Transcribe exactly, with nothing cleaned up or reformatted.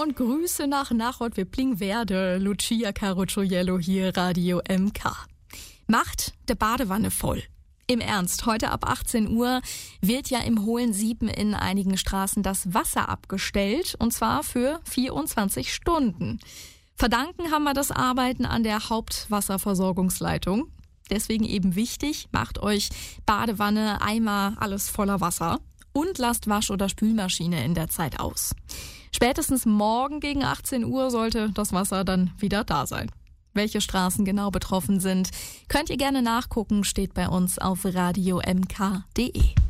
und Grüße nach Nachod wir Plingwerde, Lucia Carocciollo hier, Radio M K. Macht de Badewanne voll. Im Ernst, heute ab achtzehn Uhr wird ja im Hohlen sieben in einigen Straßen das Wasser abgestellt, und zwar für vierundzwanzig Stunden. Verdanken haben wir das Arbeiten an der Hauptwasserversorgungsleitung. Deswegen eben wichtig, macht euch Badewanne, Eimer, alles voller Wasser und lasst Wasch- oder Spülmaschine in der Zeit aus. Spätestens morgen gegen achtzehn Uhr sollte das Wasser dann wieder da sein. Welche Straßen genau betroffen sind, könnt ihr gerne nachgucken, steht bei uns auf radio m k punkt d e.